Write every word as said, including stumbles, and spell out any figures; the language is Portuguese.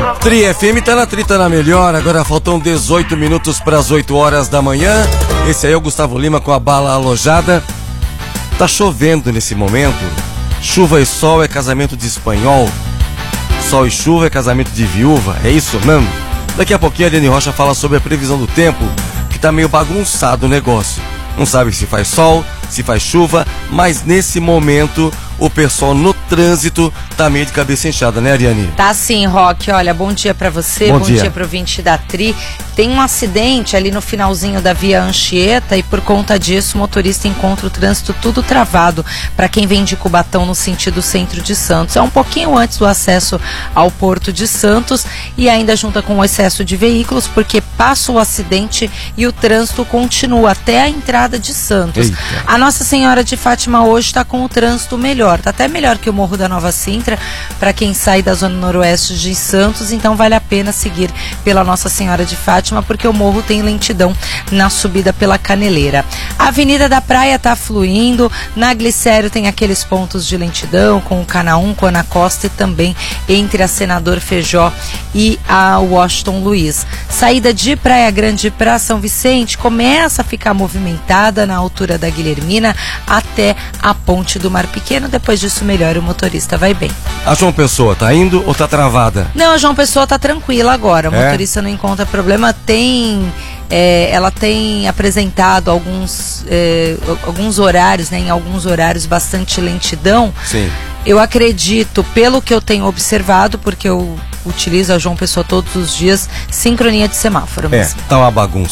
Tri F M tá na Tri, tá na melhor. Agora faltam dezoito minutos para as oito horas da manhã. Esse aí é o Gustavo Lima com a bala alojada. Tá chovendo nesse momento. Chuva e sol é casamento de espanhol. Sol e chuva é casamento de viúva. É isso mesmo? Daqui a pouquinho a Eliane Rocha fala sobre a previsão do tempo, que tá meio bagunçado o negócio. Não sabe se faz sol, se faz chuva, mas nesse momento o pessoal no trânsito tá meio de cabeça inchada, né, Ariane? Tá sim, Roque. Olha, bom dia pra você, bom, bom dia, dia pro ouvinte da Tri. Tem um acidente ali no finalzinho da via Anchieta e por conta disso o motorista encontra o trânsito tudo travado para quem vem de Cubatão no sentido centro de Santos. É um pouquinho antes do acesso ao Porto de Santos e ainda junta com o excesso de veículos porque passa o acidente e o trânsito continua até a entrada de Santos. Eita. A Nossa Senhora de Fátima hoje está com o trânsito melhor, tá até melhor que o Morro da Nova Sintra para quem sai da zona noroeste de Santos, então vale a pena seguir pela Nossa Senhora de Fátima porque o morro tem lentidão na subida pela Caneleira. A Avenida da Praia está fluindo, na Glicério tem aqueles pontos de lentidão com o Canaã, com a Ana Costa e também entre a Senador Feijó e a Washington Luiz. Saída de Praia Grande para São Vicente começa a ficar movimentada na altura da Guilhermina até a Ponte do Mar Pequeno, depois disso melhora, o motorista vai bem. A João Pessoa tá indo ou tá travada? Não, a João Pessoa tá tranquila agora, o é? motorista não encontra problema, tem, é, ela tem apresentado alguns, é, alguns horários, né, em alguns horários bastante lentidão. Sim. Eu acredito, pelo que eu tenho observado, porque eu utilizo a João Pessoa todos os dias, sincronia de semáforo mesmo. É, tá uma bagunça.